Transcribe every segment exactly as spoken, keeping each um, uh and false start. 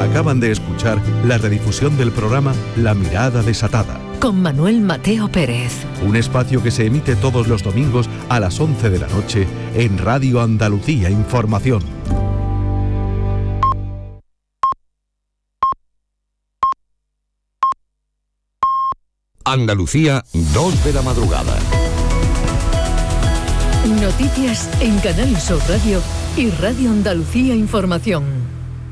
Acaban de escuchar la redifusión del programa La Mirada Desatada, con Manuel Mateo Pérez. Un espacio que se emite todos los domingos a las once de la noche en Radio Andalucía Información. Andalucía, dos de la madrugada. Noticias en Canal Sur Radio y Radio Andalucía Información.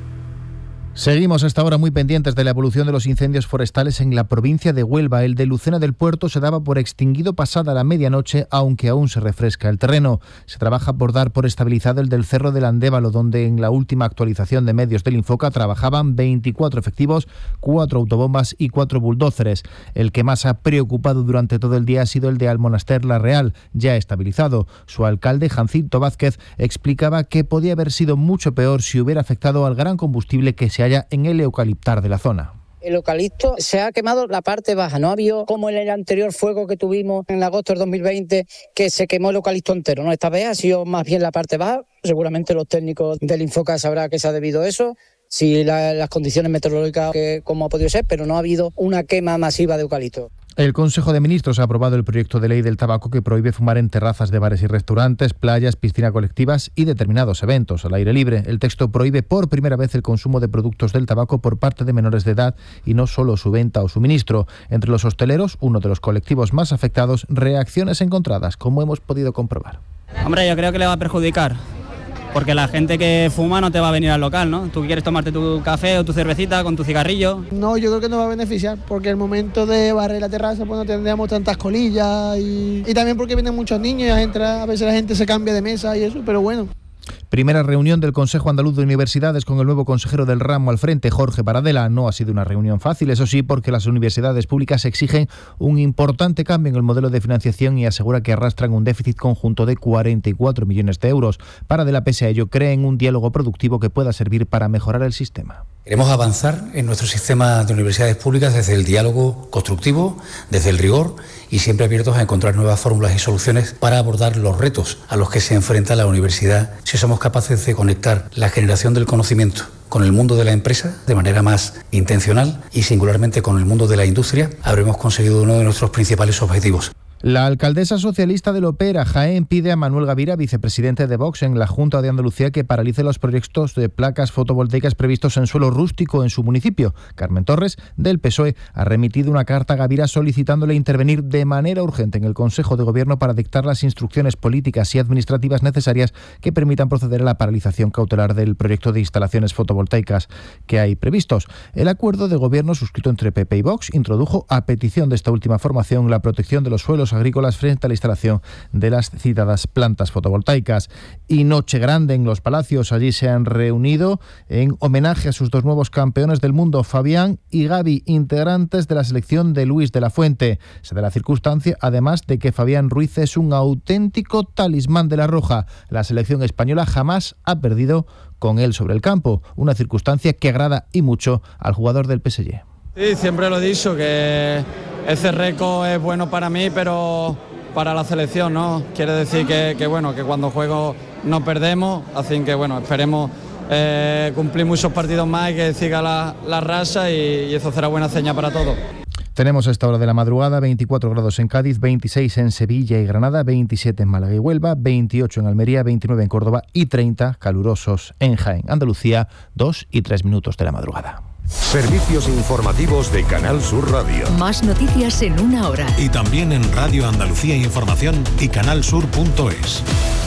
Seguimos hasta ahora muy pendientes de la evolución de los incendios forestales en la provincia de Huelva. El de Lucena del Puerto se daba por extinguido pasada la medianoche, aunque aún se refresca el terreno. Se trabaja por dar por estabilizado el del Cerro del Andévalo, donde en la última actualización de medios del Infoca trabajaban veinticuatro efectivos, cuatro autobombas y cuatro bulldóceres. El que más ha preocupado durante todo el día ha sido el de Almonaster La Real, ya estabilizado. Su alcalde, Jacinto Vázquez, explicaba que podía haber sido mucho peor si hubiera afectado al gran combustible que se en el eucaliptar de la zona. El eucalipto se ha quemado la parte baja, no ha habido como en el anterior fuego que tuvimos en agosto del dos mil veinte, que se quemó el eucalipto entero, ¿no? Esta vez ha sido más bien la parte baja. Seguramente los técnicos del Infoca sabrán que se ha debido a eso, si la, las condiciones meteorológicas, que, como ha podido ser, pero no ha habido una quema masiva de eucalipto. El Consejo de Ministros ha aprobado el proyecto de ley del tabaco que prohíbe fumar en terrazas de bares y restaurantes, playas, piscinas colectivas y determinados eventos al aire libre. El texto prohíbe por primera vez el consumo de productos del tabaco por parte de menores de edad y no solo su venta o suministro. Entre los hosteleros, uno de los colectivos más afectados, reacciones encontradas, como hemos podido comprobar. Hombre, yo creo que le va a perjudicar, porque la gente que fuma no te va a venir al local, ¿no? Tú quieres tomarte tu café o tu cervecita con tu cigarrillo. No, yo creo que nos va a beneficiar, porque el momento de barrer la terraza pues no tendríamos tantas colillas y, y también porque vienen muchos niños y la gente, a veces la gente se cambia de mesa y eso, pero bueno. Primera reunión del Consejo Andaluz de Universidades con el nuevo consejero del ramo al frente, Jorge Paradela. No ha sido una reunión fácil, eso sí, porque las universidades públicas exigen un importante cambio en el modelo de financiación y asegura que arrastran un déficit conjunto de cuarenta y cuatro millones de euros. Paradela, pese a ello, cree en un diálogo productivo que pueda servir para mejorar el sistema. Queremos avanzar en nuestro sistema de universidades públicas desde el diálogo constructivo, desde el rigor y siempre abiertos a encontrar nuevas fórmulas y soluciones para abordar los retos a los que se enfrenta la universidad, si somos capaces de conectar la generación del conocimiento con el mundo de la empresa de manera más intencional y singularmente con el mundo de la industria, habremos conseguido uno de nuestros principales objetivos. La alcaldesa socialista de Lopera, Jaén, pide a Manuel Gavira, vicepresidente de Vox en la Junta de Andalucía, que paralice los proyectos de placas fotovoltaicas previstos en suelo rústico en su municipio. Carmen Torres, del P S O E, ha remitido una carta a Gavira solicitándole intervenir de manera urgente en el Consejo de Gobierno para dictar las instrucciones políticas y administrativas necesarias que permitan proceder a la paralización cautelar del proyecto de instalaciones fotovoltaicas que hay previstos. El acuerdo de gobierno suscrito entre P P y Vox introdujo, a petición de esta última formación, la protección de los suelos agrícolas frente a la instalación de las citadas plantas fotovoltaicas. Y noche grande en Los Palacios. Allí se han reunido en homenaje a sus dos nuevos campeones del mundo, Fabián y Gaby, integrantes de la selección de Luis de la Fuente. Se da la circunstancia, además, de que Fabián Ruiz es un auténtico talismán de la Roja. La selección española jamás ha perdido con él sobre el campo, una circunstancia que agrada y mucho al jugador del P S G. Sí, siempre lo he dicho, que ese récord es bueno para mí, pero para la selección, ¿no? Quiere decir que, que bueno, que cuando juego no perdemos, así que bueno, esperemos eh, cumplir muchos partidos más y que siga la, la racha y, y eso será buena seña para todos. Tenemos a esta hora de la madrugada veinticuatro grados en Cádiz, veintiséis en Sevilla y Granada, veintisiete en Málaga y Huelva, veintiocho en Almería, veintinueve en Córdoba y treinta calurosos en Jaén. Andalucía, dos y tres minutos de la madrugada. Servicios informativos de Canal Sur Radio. Más noticias en una hora. Y también en Radio Andalucía Información y canalsur punto es.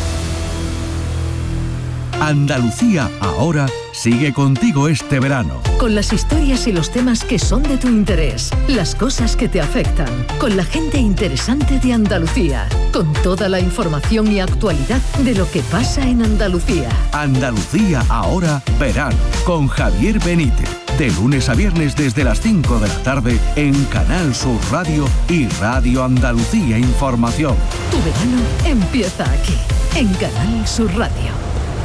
Andalucía ahora sigue contigo este verano. Con las historias y los temas que son de tu interés, las cosas que te afectan, con la gente interesante de Andalucía, con toda la información y actualidad de lo que pasa en Andalucía. Andalucía ahora verano, con Javier Benítez. De lunes a viernes desde las cinco de la tarde en Canal Sur Radio y Radio Andalucía Información. Tu verano empieza aquí, en Canal Sur Radio.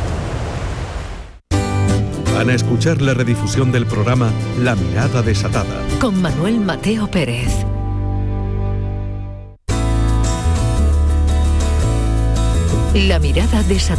Van a escuchar la redifusión del programa La Mirada Desatada, con Manuel Mateo Pérez. La Mirada Desatada.